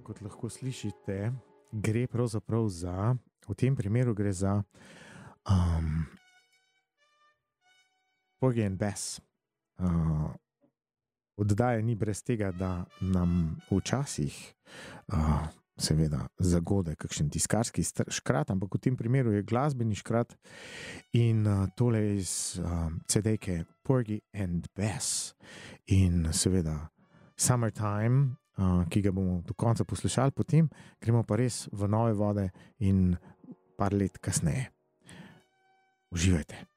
kot lahko slišite, gre pravzaprav v tem primeru gre za Porgy and Bess. Oddaja ni brez tega, da nam včasih seveda zagode kakšen tiskarski škrat, ampak v tem primeru je glasbeni škrat in tole je iz CD-ke Porgy and Bess in seveda Summertime, ki ga bomo do konca poslušali, potem gremo pa res v nove vode in par let kasneje. Uživajte.